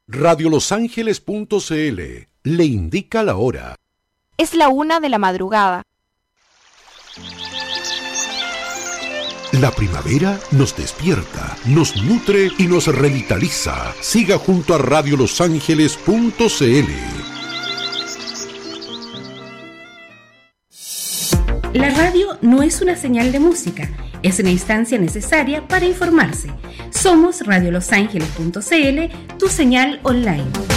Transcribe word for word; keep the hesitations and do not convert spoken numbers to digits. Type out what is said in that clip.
radio los ángeles punto c l le indica la hora. Es la una de la madrugada. La primavera nos despierta, nos nutre y nos revitaliza. Siga junto a radio los ángeles punto c l. La radio no es una señal de música, es una instancia necesaria para informarse. Somos radio los ángeles punto c l, tu señal online.